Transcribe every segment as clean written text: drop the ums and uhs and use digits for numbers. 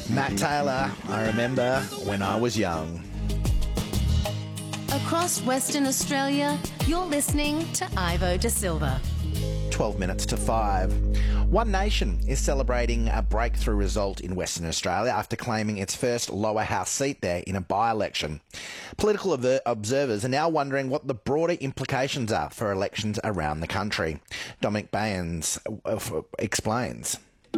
Matt Taylor, I remember when I was young. Across Western Australia, you're listening to Ivo Da Silva. 12 minutes to 5. One Nation is celebrating a breakthrough result in Western Australia after claiming its first lower house seat there in a by-election. Political observers are now wondering what the broader implications are for elections around the country. Dominic Baines explains.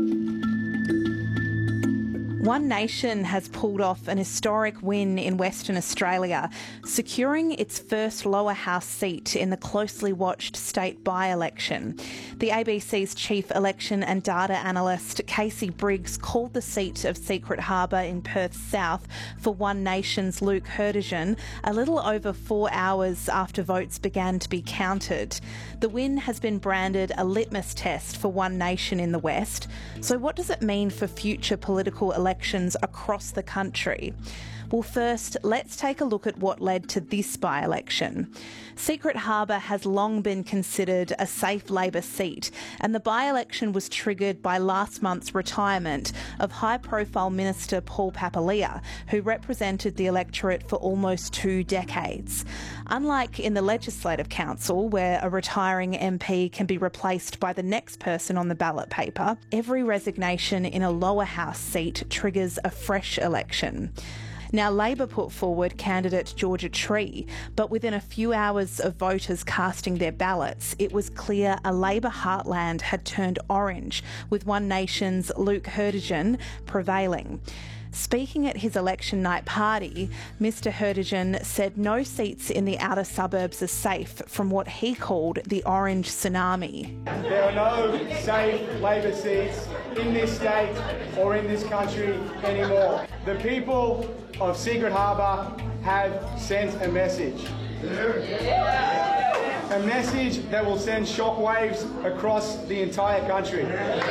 One Nation has pulled off an historic win in Western Australia, securing its first lower house seat in the closely watched state by-election. The ABC's chief election and data analyst, Casey Briggs, called the seat of Secret Harbour in Perth South for One Nation's Luke Herdegen a little over 4 hours after votes began to be counted. The win has been branded a litmus test for One Nation in the West. So what does it mean for future political elections across the country? Well, first, let's take a look at what led to this by-election. Secret Harbour has long been considered a safe Labor seat, and the by-election was triggered by last month's retirement of high-profile Minister Paul Papalia, who represented the electorate for almost 2 decades. Unlike in the Legislative Council, where a retiring MP can be replaced by the next person on the ballot paper, every resignation in a lower house seat triggers a fresh election. Now, Labor put forward candidate Georgia Tree, but within a few hours of voters casting their ballots, it was clear a Labor heartland had turned orange, with One Nation's Luke Herdegen prevailing. Speaking at his election night party, Mr Herdegen said no seats in the outer suburbs are safe from what he called the orange tsunami. There are no safe Labor seats in this state or in this country anymore. The people of Secret Harbour have sent a message. A message that will send shockwaves across the entire country.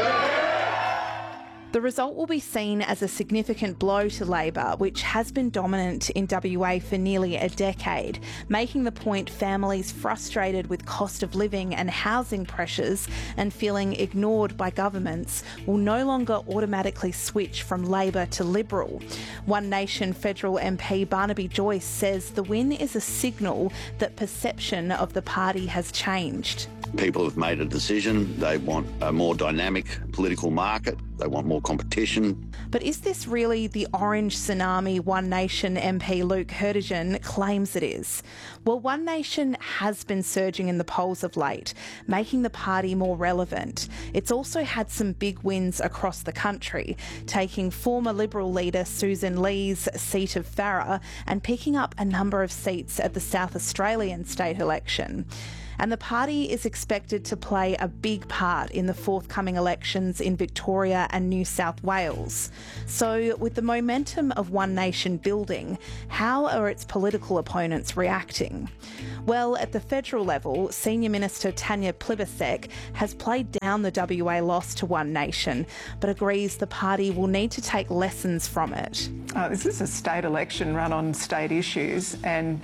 The result will be seen as a significant blow to Labor, which has been dominant in WA for nearly a decade, making the point families frustrated with cost of living and housing pressures and feeling ignored by governments will no longer automatically switch from Labor to Liberal. One Nation federal MP Barnaby Joyce says the win is a signal that perception of the party has changed. People have made a decision. They want a more dynamic political market. They want more competition. But is this really the orange tsunami One Nation MP Luke Herdegen claims it is? Well, One Nation has been surging in the polls of late, making the party more relevant. It's also had some big wins across the country, taking former Liberal leader Susan Lee's seat of Farrer and picking up a number of seats at the South Australian state election. And the party is expected to play a big part in the forthcoming elections in Victoria and New South Wales. So, with the momentum of One Nation building, how are its political opponents reacting? Well, at the federal level, Senior Minister Tanya Plibersek has played down the WA loss to One Nation, but agrees the party will need to take lessons from it. This is a state election run on state issues, and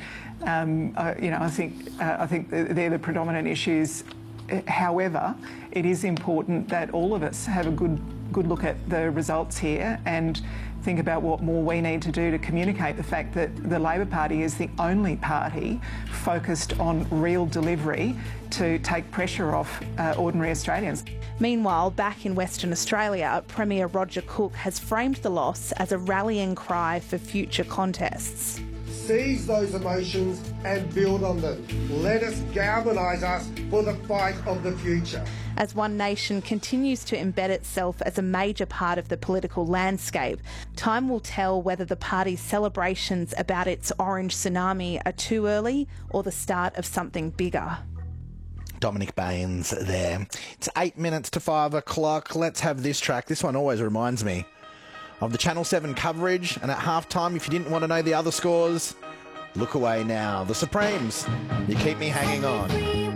I think they're the predominant issues. However, it is important that all of us have a good look at the results here and think about what more we need to do to communicate the fact that the Labor Party is the only party focused on real delivery to take pressure off ordinary Australians. Meanwhile, back in Western Australia, Premier Roger Cook has framed the loss as a rallying cry for future contests. Seize those emotions and build on them. Let us galvanise us for the fight of the future. As One Nation continues to embed itself as a major part of the political landscape, time will tell whether the party's celebrations about its orange tsunami are too early or the start of something bigger. Dominic Baines there. It's 8 minutes to 5 o'clock. Let's have this track. This one always reminds me of the Channel 7 coverage, and at halftime, if you didn't want to know the other scores, look away now. The Supremes, you keep me hanging on.